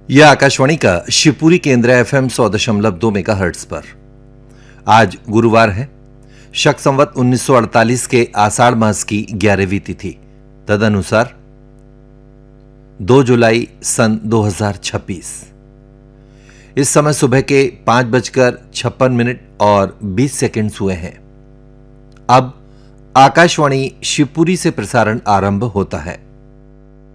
यह आकाशवाणी का शिवपुरी केंद्र FM 100.2 मेगाहर्ट्ज पर। आज गुरुवार है, शक संवत 1948 के आषाढ़ मास की 11वीं तिथि, तदनुसार 2 जुलाई सन 2026। इस समय सुबह के 5:56 और 20 सेकंड हुए हैं। अब आकाशवाणी शिवपुरी से प्रसारण आरंभ होता है।